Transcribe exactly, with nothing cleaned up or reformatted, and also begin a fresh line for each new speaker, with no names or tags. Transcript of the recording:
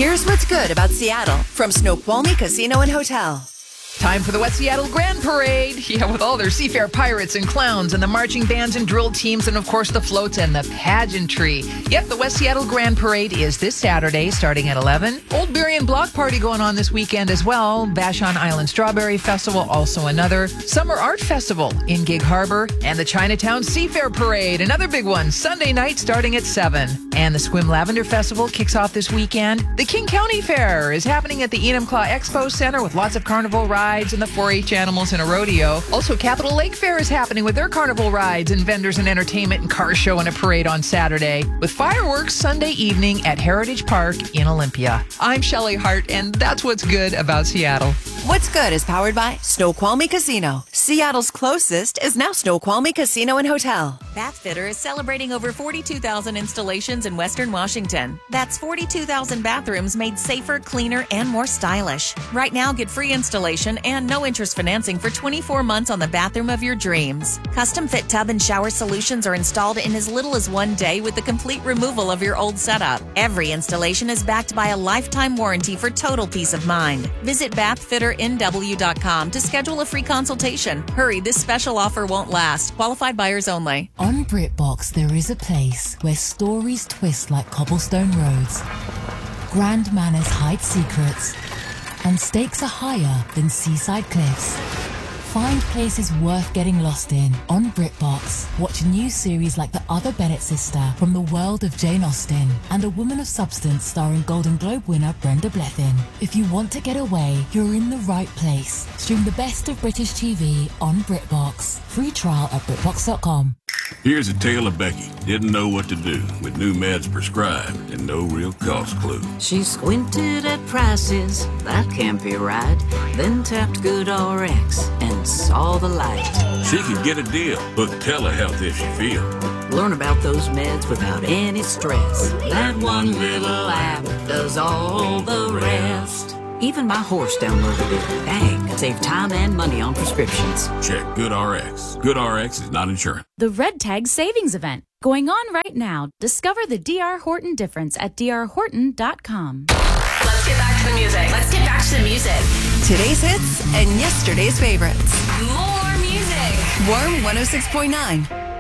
Here's what's good about Seattle from Snoqualmie Casino and Hotel.
Time for the West Seattle Grand Parade. Yeah, with all their seafair pirates and clowns and the marching bands and drill teams and, of course, the floats and the pageantry. Yep, the West Seattle Grand Parade is this Saturday starting at eleven. Old Burien Block Party going on this weekend as well. Vashon Island Strawberry Festival, also another. Summer Art Festival in Gig Harbor. And the Chinatown Seafair Parade, another big one, Sunday night starting at seven. And the Swim Lavender Festival kicks off this weekend. The King County Fair is happening at the Enumclaw Expo Center with lots of carnival rides and the four H animals and a rodeo. Also, Capitol Lake Fair is happening with their carnival rides and vendors and entertainment and car show and a parade on Saturday, with fireworks Sunday evening at Heritage Park in Olympia. I'm Shelley Hart, and that's what's good about Seattle.
What's Good is powered by Snoqualmie Casino. Seattle's closest is now Snoqualmie Casino and Hotel.
Bathfitter is celebrating over forty-two thousand installations in Western Washington. That's forty-two thousand bathrooms made safer, cleaner, and more stylish. Right now, get free installation and no interest financing for twenty-four months on the bathroom of your dreams. Custom fit tub and shower solutions are installed in as little as one day with the complete removal of your old setup. Every installation is backed by a lifetime warranty for total peace of mind. Visit bathfitter n w dot com to schedule a free consultation. Hurry, this special offer won't last. Qualified buyers only.
On BritBox, there is a place where stories twist like cobblestone roads, grand manners hide secrets, and stakes are higher than seaside cliffs. Find places worth getting lost in on BritBox. Watch new series like The Other Bennett Sister from the world of Jane Austen and A Woman of Substance starring Golden Globe winner Brenda Blethyn. If you want to get away, you're in the right place. Stream the best of British T V on BritBox. Free trial at BritBox dot com.
Here's a tale of Becky. Didn't know what to do with new meds prescribed and no real cost clue.
She squinted at prices, that can't be right. Then tapped GoodRx and saw the light.
She could get a deal. Book telehealth if she feel.
Learn about those meds without any stress. That one little app does all the rest. Even my horse downloaded it. Dang, could save time and money on prescriptions.
Check GoodRx. GoodRx is not insurance.
The Red Tag Savings Event, going on right now. Discover the D R Horton difference at d r horton dot com.
Let's get back to the music. Let's get back to the music.
Today's hits and yesterday's favorites.
More music.
Warm one oh six point nine.